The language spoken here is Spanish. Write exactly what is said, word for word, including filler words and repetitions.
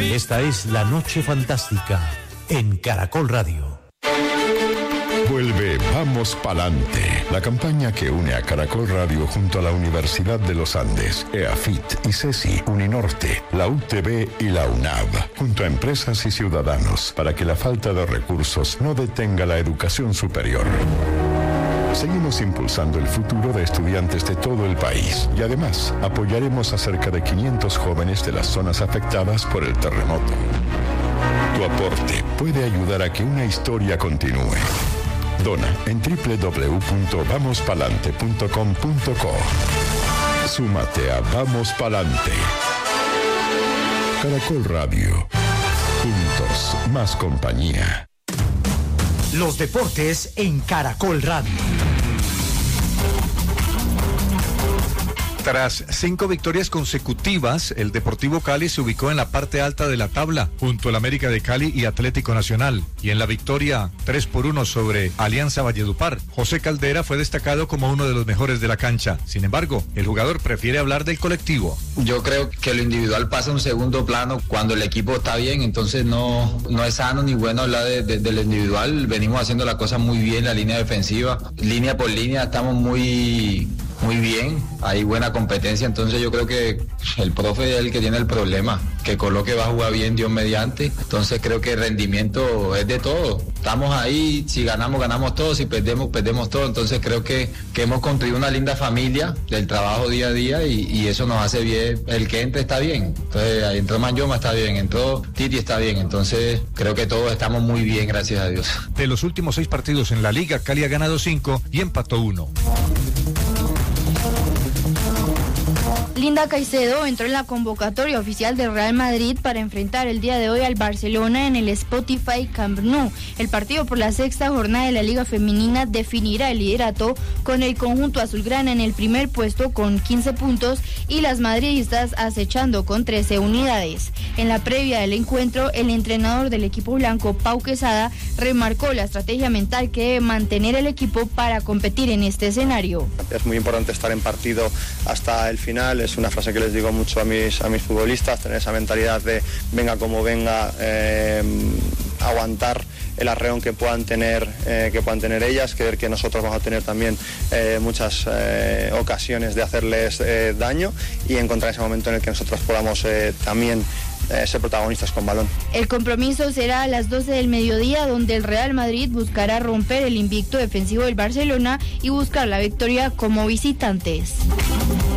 Esta es La Noche Fantástica en Caracol Radio. Vuelve Vamos Palante, la campaña que une a Caracol Radio junto a la Universidad de los Andes, EAFIT, ICESI, Uninorte, la U T B y la UNAV, junto a empresas y ciudadanos, para que la falta de recursos no detenga la educación superior. Seguimos impulsando el futuro de estudiantes de todo el país y además apoyaremos a cerca de quinientos jóvenes de las zonas afectadas por el terremoto. Tu aporte puede ayudar a que una historia continúe. Dona en doble u doble u doble u punto vamos palante punto com punto co. Súmate a Vamos Palante. Caracol Radio. Juntos, más compañía. Los deportes en Caracol Radio. Tras cinco victorias consecutivas, el Deportivo Cali se ubicó en la parte alta de la tabla, junto al América de Cali y Atlético Nacional. Y en la victoria tres por uno sobre Alianza Valledupar, José Caldera fue destacado como uno de los mejores de la cancha. Sin embargo, el jugador prefiere hablar del colectivo. Yo creo que lo individual pasa a un segundo plano cuando el equipo está bien, entonces no, no es sano ni bueno hablar de, de, del individual. Venimos haciendo la cosa muy bien, la línea defensiva, línea por línea, estamos muy... muy bien, hay buena competencia, entonces yo creo que el profe es el que tiene el problema, que Coloque va a jugar bien Dios mediante, entonces creo que el rendimiento es de todo, estamos ahí, si ganamos, ganamos todo, si perdemos, perdemos todo, entonces creo que, que hemos construido una linda familia del trabajo día a día y, y eso nos hace bien, el que entre está bien, entonces ahí entró Manyoma está bien, entró Titi está bien, entonces creo que todos estamos muy bien, gracias a Dios. De los últimos seis partidos en la liga, Cali ha ganado cinco y empató uno. Linda Caicedo entró en la convocatoria oficial del Real Madrid para enfrentar el día de hoy al Barcelona en el Spotify Camp Nou. El partido por la sexta jornada de la Liga Femenina definirá el liderato con el conjunto azulgrana en el primer puesto con quince puntos y las madridistas acechando con trece unidades. En la previa del encuentro, el entrenador del equipo blanco, Pau Quesada, remarcó la estrategia mental que debe mantener el equipo para competir en este escenario. Es muy importante estar en partido hasta el final, es una frase que les digo mucho a mis, a mis futbolistas, tener esa mentalidad de venga como venga, eh, aguantar el arreón que puedan tener eh, que puedan tener ellas, creer que nosotros vamos a tener también eh, muchas eh, ocasiones de hacerles eh, daño y encontrar ese momento en el que nosotros podamos eh, también eh, ser protagonistas con balón. El compromiso será a las doce del mediodía, donde el Real Madrid buscará romper el invicto defensivo del Barcelona y buscar la victoria como visitantes.